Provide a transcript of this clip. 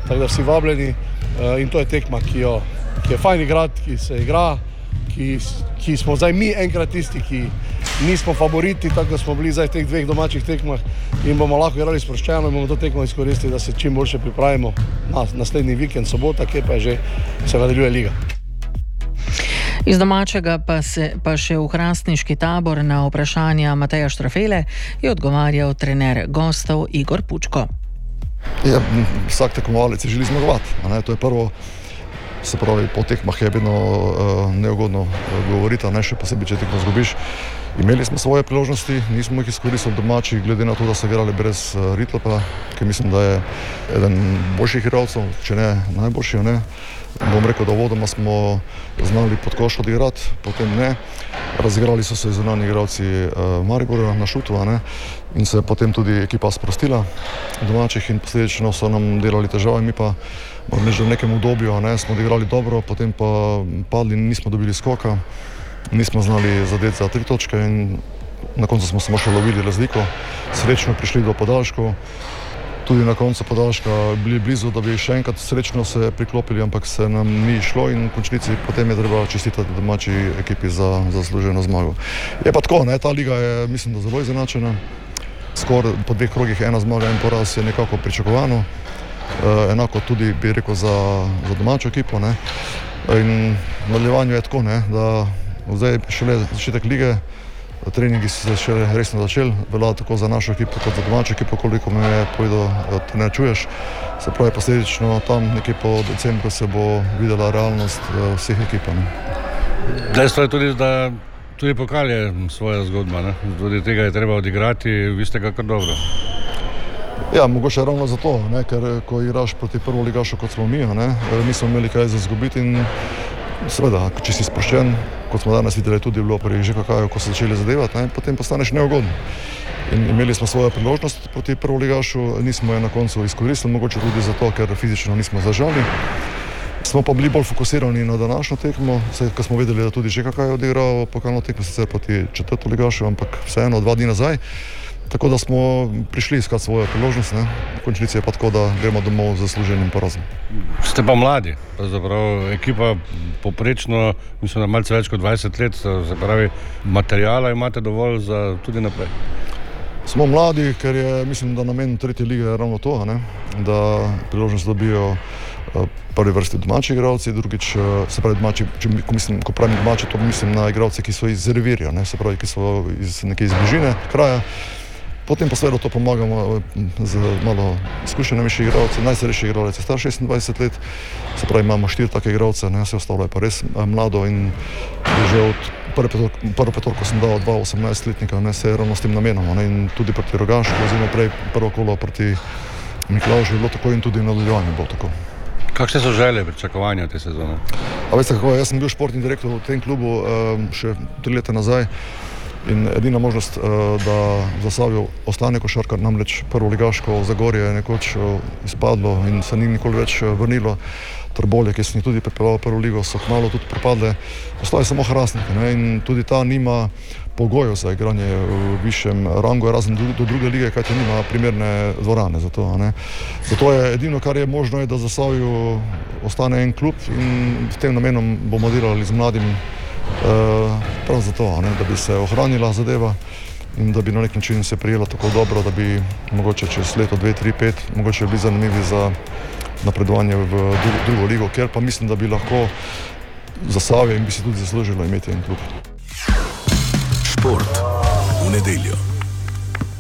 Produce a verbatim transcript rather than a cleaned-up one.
tako da vsi vabljeni in to je tekma, ki, jo, ki je fajn igrati, ki se igra, ki, ki smo zdaj mi enkrat tisti, ki nismo favoriti, tako da smo bili zdaj v teh dveh domačih tekmah in bomo lahko igrali sproščeno in bomo to tekmo izkoristili, da se čim boljše pripravimo na naslednji vikend, sobota, kjer pa je že se nadaljuje liga. Iz domačega pa, se, pa še v hrastniški tabor na vprašanja Mateja Štrafele je odgovarjal trener gostov Igor Pučko. Ja, vsak tekmovalec želi zmagovati, a ne, to je prvo. Se pravi, po tekmah je vedno uh, neugodno uh, govoriti, ne še posebej, če tekmo zgubiš. Imeli smo svoje priložnosti, nismo jih izkoristili domači, glede na to, da so igrali brez uh, Ritlopa, ki mislim, da je eden boljših igralcev, če ne najboljši, ne. Bom rekel, da vodoma smo znali pod koš odigrati, potem ne. Razigrali so se zunanji igralci uh, Maribora na šutu, ne. In se je potem tudi ekipa sprostila domačih in posledično so nam delali težave, mi pa moram reči, v nekem obdobju ne, smo odigrali dobro, potem pa padli in nismo dobili skoka, nismo znali zadeti za tri točke in na koncu smo samo še lovili razliko, srečno prišli do podaljškov, tudi na koncu podaljška bili blizu, da bi še enkrat srečno se priklopili, ampak se nam ni šlo in v končnici potem je treba čestitati domači ekipi za zasluženo zmago. Je pa tako, ne, ta liga je mislim, da zelo izenačena, skoraj po dveh krogih ena zmaga in poraz je nekako pričakovano. Uh, enako tudi bi rekel za, za domačo ekipo, ne. In v nadaljevanju je tako, ne, da zdaj šele začetek lige, treningi so se šele resno začeli, velja tako za našo ekipo kot za domačo ekipo, koliko me je povedal, te ne čuješ. Se pravi, posledično tam nekje po decembru se bo videla realnost uh, vseh ekip. Dejstvo je tudi, da tudi pokal je svoja zgodba, ne. Tudi tega je treba odigrati, vi ste ga kar dobro. Ja, mogoče ravno zato, ne, ker ko igraš proti prvoligašu, kot smo mi, ne, nismo imeli kaj za izgubiti in seveda, če si sproščen, kot smo danes videli, tudi bilo pri Ž K K-ju, ko so začeli zadevati, ne, potem postaneš neugoden. In imeli smo svojo priložnost proti prvoligašu, nismo je na koncu izkoristili, mogoče tudi zato, ker fizično nismo zažali. Smo pa bili bolj fokusirani na današnjo tekmo, ko smo vedeli, da tudi Ž K K je odigral pokalno tekmo, sicer proti četrtoligašu, ampak vseeno dva dni nazaj. Tako da smo prišli iskati svojo priložnost, ne. V končnici je pa tako, da gremo domov z zasluženim porazom. Ste pa mladi, pravzaprav ekipa poprečno, mislim, da malce več kot dvajset let, se pravi, materijala imate dovolj za tudi naprej. Smo mladi, ker je, mislim, da namen tretje lige je ravno to, ne, da priložnost dobijo prvi vrsti domači igralci, drugič, se pravi domači, če, ko, mislim, ko pravim domači, to mislim na igralce, ki so iz revirja, ne, se pravi, ki so iz neke iz bližine kraja. Potem pa seveda to pomagamo z malo izkušenejši igralci, najstarejši igralec je star šestindvajset let, se pravi imamo štiri take igralce, ne, vse ostalo je pa res mlado in že od prve, prvo petorko sem dal dva osemnajstletnika, ne, se ravno s tem namenom, ne, in tudi proti Rogašku, oziroma prej prvo kolo proti Miklavžu je bilo tako in tudi na nadaljevanju bilo tako. Kakšne so želje, pričakovanja te sezone? A veste kako, jaz sem bil športni direktor v tem klubu um, še tri leta nazaj. In edina možnost, da v Zasavju ostane košarkar, namreč prvoligaško Zagorje je nekoč izpadlo in se ni nikoli več vrnilo. Trbovlje, ki sem jih tudi pripeljal v prvo ligo, so kmalu tudi propadle. Ostale samo Hrastnik, ne, in tudi ta nima pogojev za igranje v višjem rangu, razen do druge lige, kajti nima primerne dvorane za to, ne. Zato je edino, kar je možno, je, da v Zasavju ostane en klub in s tem namenom bomo delali z mladimi. Uh, prav zato, ne, da bi se ohranila zadeva in da bi na nek način se prijela tako dobro, da bi mogoče čez leto, dve, tri, pet, mogoče bili zanimivi za napredovanje v drugo, drugo ligo, ker pa mislim, da bi lahko Zasavje in bi si tudi zaslužilo imeti en klub. Šport v nedeljo.